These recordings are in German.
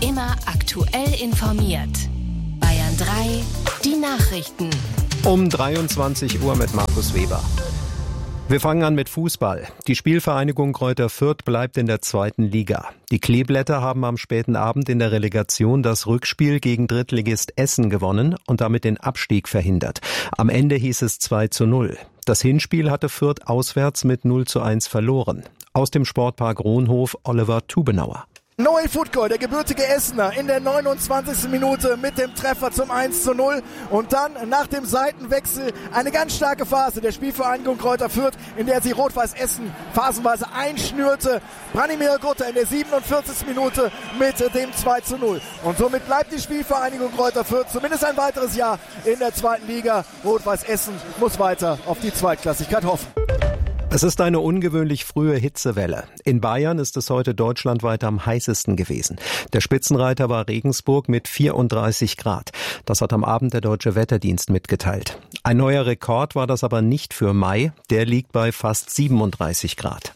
Immer aktuell informiert. Bayern 3, die Nachrichten. Um 23 Uhr mit Markus Weber. Wir fangen an mit Fußball. Die Spielvereinigung Greuther Fürth bleibt in der 2. Liga. Die Kleeblätter haben am späten Abend in der Relegation das Rückspiel gegen Drittligist Essen gewonnen und damit den Abstieg verhindert. Am Ende hieß es 2:0. Das Hinspiel hatte Fürth auswärts mit 0:1 verloren. Aus dem Sportpark Ronhof Oliver Tubenauer. Noel Futkoy, der gebürtige Essener, in der 29. Minute mit dem Treffer zum 1:0 und dann nach dem Seitenwechsel eine ganz starke Phase der Spielvereinigung Greuther Fürth, in der sie Rot-Weiß Essen phasenweise einschnürte. Branimir Gutter in der 47. Minute mit dem 2:0 und somit bleibt die Spielvereinigung Greuther Fürth zumindest ein weiteres Jahr in der 2. Liga. Rot-Weiß Essen muss weiter auf die Zweitklassigkeit hoffen. Es ist eine ungewöhnlich frühe Hitzewelle. In Bayern ist es heute deutschlandweit am heißesten gewesen. Der Spitzenreiter war Regensburg mit 34 Grad. Das hat am Abend der Deutsche Wetterdienst mitgeteilt. Ein neuer Rekord war das aber nicht für Mai. Der liegt bei fast 37 Grad.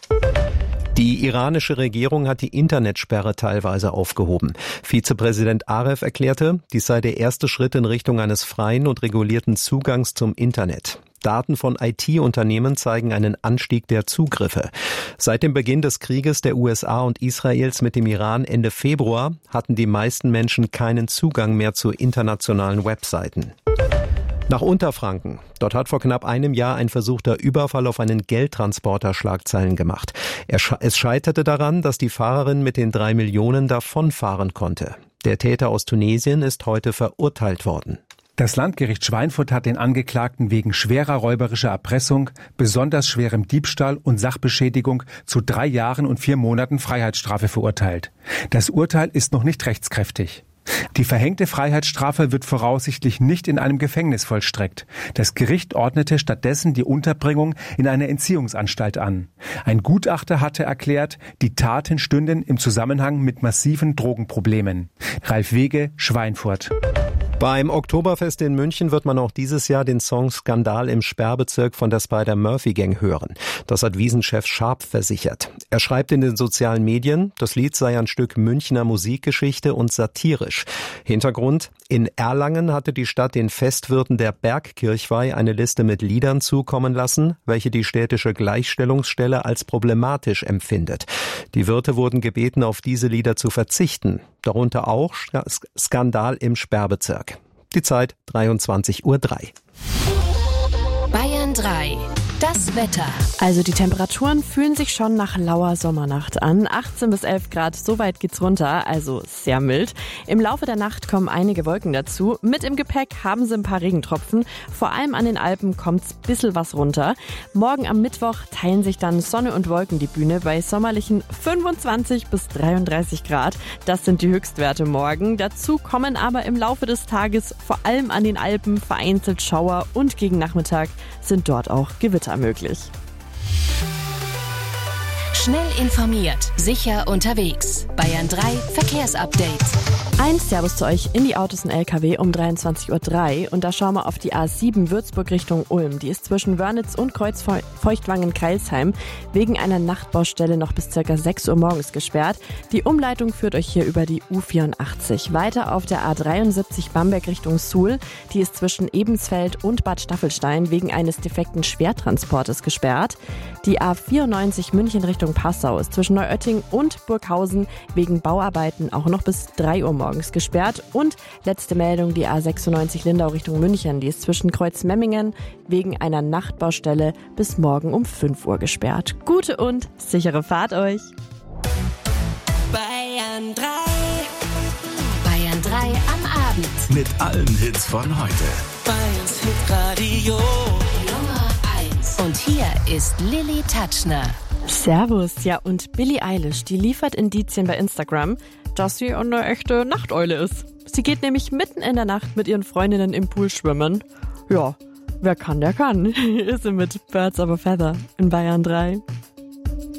Die iranische Regierung hat die Internetsperre teilweise aufgehoben. Vizepräsident Aref erklärte, dies sei der erste Schritt in Richtung eines freien und regulierten Zugangs zum Internet. Daten von IT-Unternehmen zeigen einen Anstieg der Zugriffe. Seit dem Beginn des Krieges der USA und Israels mit dem Iran Ende Februar hatten die meisten Menschen keinen Zugang mehr zu internationalen Webseiten. Nach Unterfranken. Dort hat vor knapp einem Jahr ein versuchter Überfall auf einen Geldtransporter Schlagzeilen gemacht. Es scheiterte daran, dass die Fahrerin mit den 3 Millionen davonfahren konnte. Der Täter aus Tunesien ist heute verurteilt worden. Das Landgericht Schweinfurt hat den Angeklagten wegen schwerer räuberischer Erpressung, besonders schwerem Diebstahl und Sachbeschädigung zu 3 Jahren und 4 Monaten Freiheitsstrafe verurteilt. Das Urteil ist noch nicht rechtskräftig. Die verhängte Freiheitsstrafe wird voraussichtlich nicht in einem Gefängnis vollstreckt. Das Gericht ordnete stattdessen die Unterbringung in einer Entziehungsanstalt an. Ein Gutachter hatte erklärt, die Taten stünden im Zusammenhang mit massiven Drogenproblemen. Ralf Wege, Schweinfurt. Beim Oktoberfest in München wird man auch dieses Jahr den Song Skandal im Sperrbezirk von der Spider-Murphy-Gang hören. Das hat Wiesenchef Sharp versichert. Er schreibt in den sozialen Medien, das Lied sei ein Stück Münchner Musikgeschichte und satirisch. Hintergrund: In Erlangen hatte die Stadt den Festwirten der Bergkirchweih eine Liste mit Liedern zukommen lassen, welche die städtische Gleichstellungsstelle als problematisch empfindet. Die Wirte wurden gebeten, auf diese Lieder zu verzichten. Darunter auch Skandal im Sperrbezirk. Die Zeit 23:03 Uhr. Bayern 3. Das Wetter. Also die Temperaturen fühlen sich schon nach lauer Sommernacht an. 18 bis 11 Grad, so weit geht's runter, also sehr mild. Im Laufe der Nacht kommen einige Wolken dazu. Mit im Gepäck haben sie ein paar Regentropfen. Vor allem an den Alpen kommt's ein bisschen was runter. Morgen am Mittwoch teilen sich dann Sonne und Wolken die Bühne bei sommerlichen 25 bis 33 Grad. Das sind die Höchstwerte morgen. Dazu kommen aber im Laufe des Tages vor allem an den Alpen vereinzelt Schauer und gegen Nachmittag sind dort auch Gewitter möglich. Schnell informiert, sicher unterwegs. Bayern 3 Verkehrsupdate. Ein Servus zu euch in die Autos und LKW um 23:03 Uhr und da schauen wir auf die A7 Würzburg Richtung Ulm. Die ist zwischen Wörnitz und Kreuzfeuchtwangen-Kreilsheim wegen einer Nachtbaustelle noch bis ca. 6 Uhr morgens gesperrt. Die Umleitung führt euch hier über die U84. Weiter auf der A73 Bamberg Richtung Suhl. Die ist zwischen Ebensfeld und Bad Staffelstein wegen eines defekten Schwertransportes gesperrt. Die A94 München Richtung Passau ist zwischen Neuötting und Burghausen wegen Bauarbeiten auch noch bis 3 Uhr morgens gesperrt. Und letzte Meldung, die A96 Lindau Richtung München, die ist zwischen Kreuzmemmingen wegen einer Nachtbaustelle bis morgen um 5 Uhr gesperrt. Gute und sichere Fahrt euch! Bayern 3. Bayern 3 am Abend. Mit allen Hits von heute. Bayerns Hitradio Nummer 1. Und hier ist Lilly Tatschner. Servus, ja, und Billie Eilish, die liefert Indizien bei Instagram, dass sie eine echte Nachteule ist. Sie geht nämlich mitten in der Nacht mit ihren Freundinnen im Pool schwimmen. Ja, wer kann, der kann. Ist sie mit Birds of a Feather in Bayern 3.